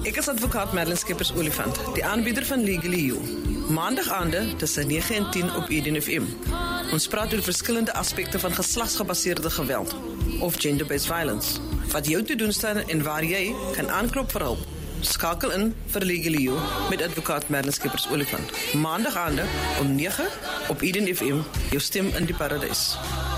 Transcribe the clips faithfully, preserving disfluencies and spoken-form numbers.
Ek is advokaat Merlin Skeepers-Olifant, die aanbieder van Legally You. Maandagaande tussen nege en tien op Eden F M. Ons praat oor verskillende aspekte van geslagsgebaseerde geweld of gender-based violence. Wat jou te doen staan en waar jy kan aanklop vir hulp. Skakel in vir Legally You met advokaat Merlin Skeepers-Olifant. Maandagaande om nege op Eden F M, jou stem in die paradys.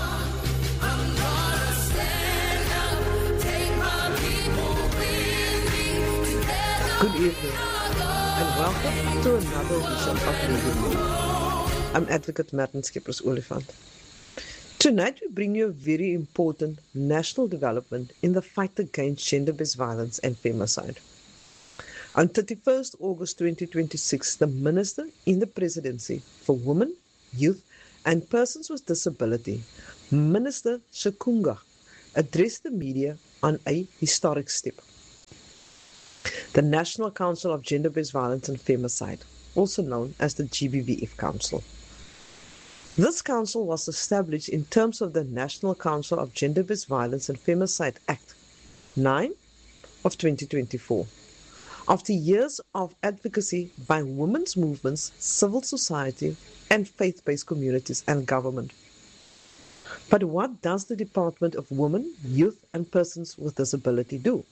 Good evening and welcome to another edition of Legally You. I'm Advocate Merlin Skeepers-Olifant. Tonight we bring you a very important national development in the fight against gender-based violence and femicide. On thirty-first August twenty twenty-six, the Minister in the Presidency for Women, Youth and Persons with Disability, Minister Shakungwa, addressed the media on a historic step. The National Council of Gender-Based Violence and Femicide, also known as the G B V F Council. This council was established in terms of the National Council of Gender-Based Violence and Femicide Act nine of twenty twenty-four. After years of advocacy by women's movements, civil society, and faith-based communities and government. But what does the Department of Women, Youth and Persons with Disability do?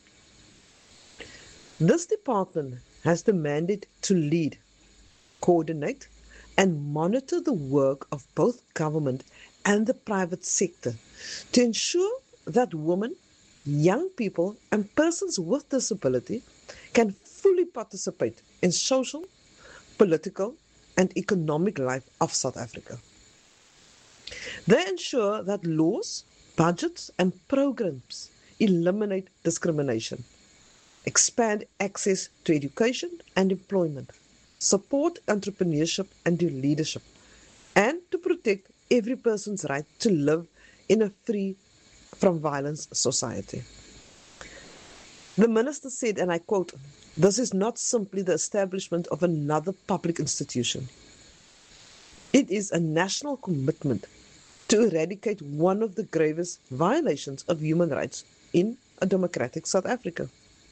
This department has the mandate to lead, coordinate, and monitor the work of both government and the private sector to ensure that women, young people, and persons with disability can fully participate in social, political, and economic life of South Africa. They ensure that laws, budgets, and programs eliminate discrimination, expand access to education and employment, support entrepreneurship and do leadership, and to protect every person's right to live in a free from violence society. The minister said, and I quote, "This is not simply the establishment of another public institution. It is a national commitment to eradicate one of the gravest violations of human rights in a democratic South Africa."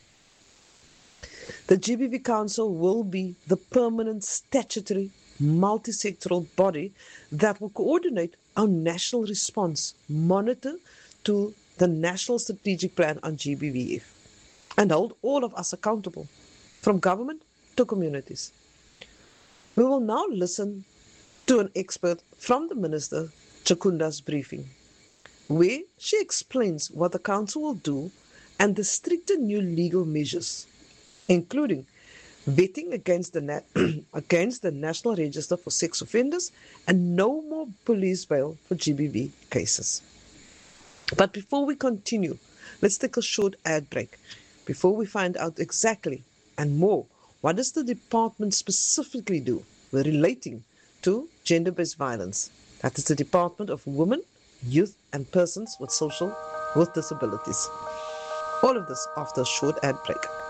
The G B V Council will be the permanent statutory multi-sectoral body that will coordinate our national response, monitor to the National Strategic Plan on G B V F, and hold all of us accountable, from government to communities. We will now listen to an expert from the Minister Shakungwa's briefing, where she explains what the Council will do and the stricter new legal measures, including vetting against the, na- against the National Register for Sex Offenders and no more police bail for G B V cases. But before we continue, let's take a short ad break before we find out exactly and more what does the department specifically do relating to gender-based violence. That is the Department of Women, Youth and Persons with Social with Disabilities. All of this after a short ad break.